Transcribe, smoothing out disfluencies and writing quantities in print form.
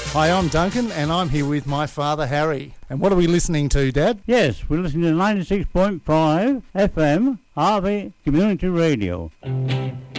Hi, I'm Duncan, and I'm here with my father, Harry. And what are we listening to, Dad? Yes, we're listening to 96.5 FM, Harvey Community Radio.